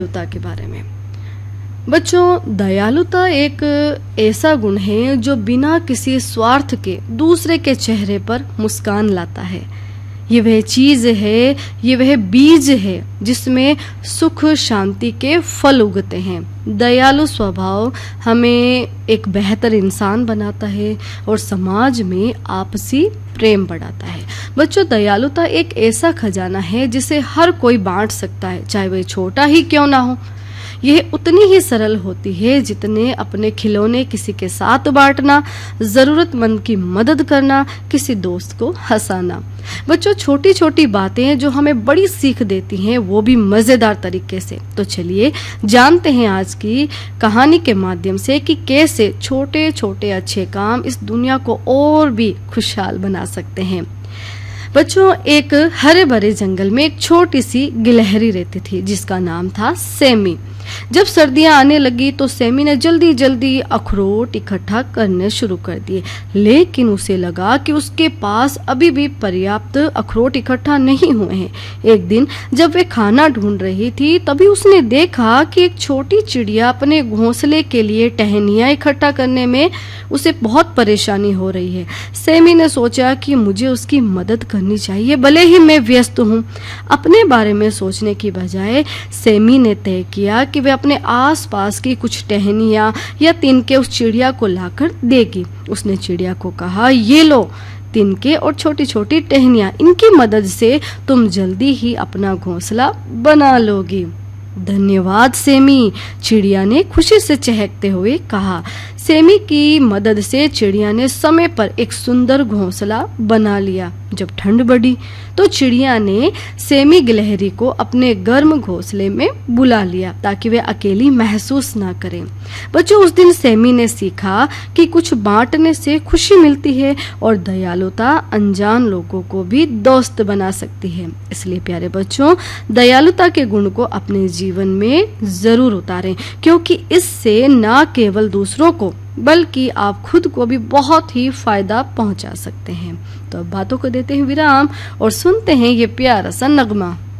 दयालुता के बारे में। बच्चों, दयालुता एक ऐसा गुण है जो बिना किसी स्वार्थ के दूसरे के चेहरे पर मुस्कान लाता है। ये वह चीज है, ये वह बीज है जिसमें सुख शांति के फल उगते हैं। दयालु स्वभाव हमें एक बेहतर इंसान बनाता है और समाज में आपसी प्रेम बढ़ाता है। बच्चों, दयालुता एक ऐसा खजाना है जिसे हर कोई बांट सकता है, चाहे वह छोटा ही क्यों ना हो। यह उतनी ही सरल होती है जितने अपने खिलौने किसी के साथ बांटना, जरूरतमंद की मदद करना, किसी दोस्त को हंसाना। बच्चों, छोटी छोटी बातें जो हमें बड़ी सीख देती हैं, वो भी मजेदार तरीके से। तो चलिए जानते हैं आज की कहानी के माध्यम से कि कैसे छोटे छोटे अच्छे काम इस दुनिया को और भी खुशहाल बना सकते हैं। बच्चों, एक हरे भरे जंगल में एक छोटी सी गिलहरी रहती थी जिसका नाम था सेमी। जब सर्दियां आने लगी तो सेमी ने जल्दी जल्दी अखरोट इकट्ठा करने शुरू कर दिए, लेकिन उसे लगा कि उसके पास अभी भी पर्याप्त अखरोट इकट्ठा नहीं हुए हैं। एक दिन जब वे खाना ढूंढ रही थी तभी उसने देखा कि एक छोटी चिड़िया अपने घोंसले के लिए टहनियां इकट्ठा करने में उसे बहुत परेशानी हो रही है। सेमी ने सोचा कि मुझे उसकी मदद करनी चाहिए, भले ही मैं व्यस्त हूँ। अपने बारे में सोचने की बजाय सेमी ने तय किया कि वे अपने आसपास की कुछ टहनियां या तिनके उस चिड़िया को लाकर देगी। उसने चिड़िया को कहा, ये लो तिनके और छोटी छोटी टहनियां, इनकी मदद से तुम जल्दी ही अपना घोंसला बना लोगी। धन्यवाद सेमी, चिड़िया ने खुशी से चहकते हुए कहा। सेमी की मदद से चिड़िया ने समय पर एक सुंदर घोंसला बना लिया। जब ठंड बढ़ी तो चिड़िया ने सेमी गिलहरी को अपने गर्म घोंसले में बुला लिया ताकि वे अकेली महसूस ना करें। बच्चों, उस दिन सेमी ने सीखा कि कुछ बांटने से खुशी मिलती है और दयालुता अनजान लोगों को भी दोस्त बना सकती है। इसलिए प्यारे बच्चों, दयालुता के गुण को अपने जीवन में जरूर उतारें, क्योंकि इससे न केवल दूसरों को बल्कि आप खुद को भी बहुत ही फायदा पहुंचा सकते हैं। तो अब बातों को देते हैं विराम और सुनते हैं ये प्यारा सा नगमा।